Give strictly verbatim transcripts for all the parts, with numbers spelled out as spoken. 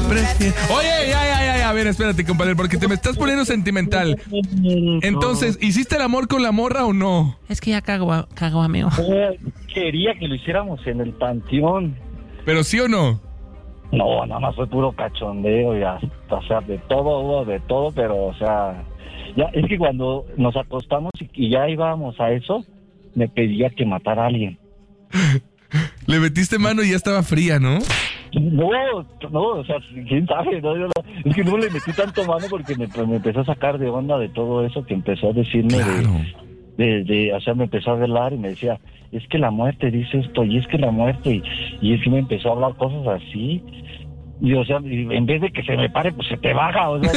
prefiero. Oye, ya, ya, ya, ya, a ver, espérate, compadre, porque te me estás poniendo sentimental. Entonces, ¿hiciste el amor con la morra o no? Es que ya cago, cago amigo. Eh, quería que lo hiciéramos en el panteón. ¿Pero sí o no? No, nada más fue puro cachondeo y hasta, o sea, de todo, hubo de todo, pero, o sea, ya, es que cuando nos acostamos y, y ya íbamos a eso, me pedía que matara a alguien. Le metiste mano y ya estaba fría, ¿no? No, no, o sea, quién sabe, no, yo no, es que no le metí tanto mano porque me, me empezó a sacar de onda de todo eso, que empezó a decirme Claro. de, de, de, o sea, me empezó a velar y me decía, es que la muerte dice esto, y es que la muerte, y, y es que me empezó a hablar cosas así, y o sea, y en vez de que se me pare, pues se te baja, o sea.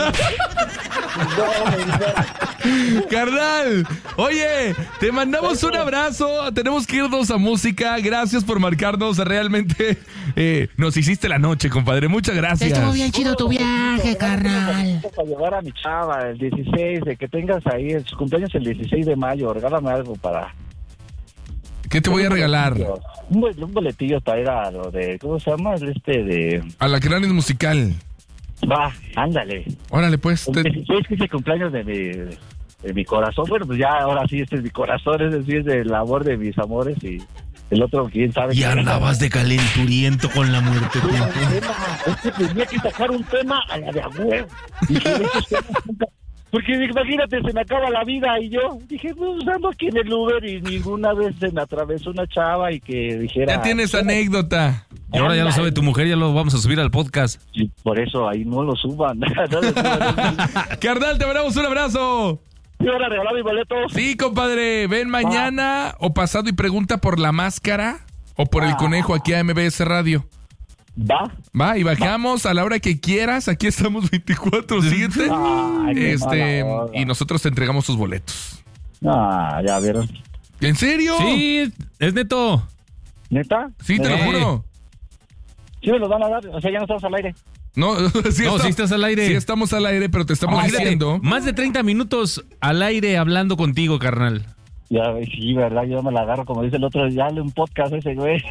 No, Carnal, oye, te mandamos un abrazo, tenemos que irnos a música, gracias por marcarnos, realmente eh, nos hiciste la noche, compadre, muchas gracias. Estuvo bien chido tu viaje, carnal. para llevar a mi chava el dieciséis, de que tengas ahí en su cumpleaños el dieciséis de mayo, regálame algo para... ¿Qué te voy a regalar? Un, bol- un boletillo para ir a lo de, ¿cómo se llama? Este de... A la Cranes Musical. Va, ándale. Órale, pues. El te- dieciséis que es el cumpleaños de mi, de mi corazón. Bueno, pues ya ahora sí, este es mi corazón, es decir, es del amor de mis amores y el otro, quién sabe. Y qué andabas de calenturiento con la muerte. era. Pepe. Un tema, es que tenía que sacar un tema a la de a huevo. Y que de esos temas nunca- porque imagínate, se me acaba la vida y yo dije, pues ando aquí en el Uber y ninguna vez se me atravesó una chava y que dijera... Ya tienes anécdota. Y ahora ya lo sabe tu mujer, ya lo vamos a subir al podcast. Y por eso ahí no lo suban. No lo suban. Carnal, te mandamos un abrazo. ¿Y ahora regalar mi boleto? Sí, compadre, ven mañana o pasado y pregunta por la máscara o por el conejo aquí a M B S Radio. ¿Va? Va, y bajamos a la hora que quieras. Aquí estamos veinticuatro siete. Ay, qué Este, mala onda. y nosotros te entregamos tus boletos. Ah, ya vieron. ¿En serio? Sí, es neto. ¿Neta? Sí, te lo Sí. juro. Sí me los van a dar, o sea, ya no estamos al aire. No, sí, No, sí estás al aire. Sí estamos al aire, pero te estamos Imagínate, diciendo. más de treinta minutos al aire hablando contigo, carnal. Ya, sí, verdad, yo me la agarro, como dice el otro, ya le un podcast a ese güey.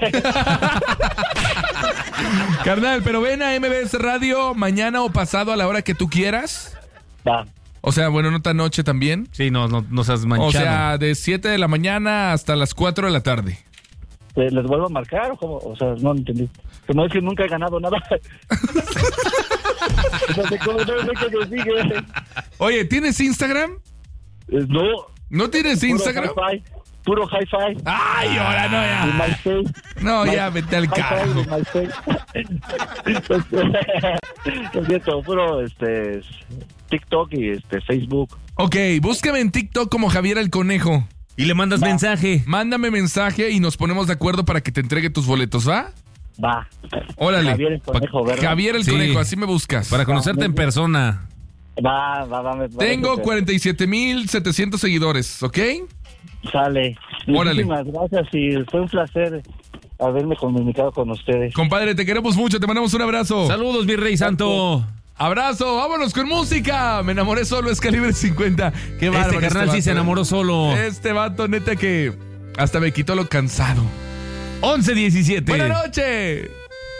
Carnal, pero ven a M B S Radio mañana o pasado a la hora que tú quieras. Va. O sea, bueno, no tan noche también. Sí, no, no, no seas manchado. O sea, de siete de la mañana hasta las cuatro de la tarde. ¿Eh, ¿Les vuelvo a marcar o cómo? O sea, no entendí. Que no es que nunca he ganado nada. O sea, ¿cómo no sé qué me sigue? Oye, ¿tienes Instagram? Eh, No. ¿No tienes Puro Instagram? hi-fi. Puro hi-fi. Ay, ahora no, Y ya. MySpace. No, My- ya, vete al hi-fi carajo. y MySpace. Es cierto, puro este, TikTok y este Facebook. Ok, búscame en TikTok como Javier el Conejo. Y le mandas mensaje. Mándame mensaje y nos ponemos de acuerdo para que te entregue tus boletos, ¿va? Va. Órale. Javier el Conejo, ¿verdad? Javier el Sí. Conejo, así me buscas. Para conocerte en persona. Va, va, va. va Tengo va, cuarenta y siete mil setecientos seguidores, ¿ok? Sale. Órale. Muchísimas gracias y fue un placer haberme comunicado con ustedes. Compadre, te queremos mucho, te mandamos un abrazo. Saludos, mi rey santo. Abrazo, vámonos con música. Me enamoré solo, es Calibre cincuenta. Qué bárbaro. Este carnal sí vato, se enamoró solo. Este vato, neta que hasta me quitó lo cansado. once diecisiete. Buenas noches.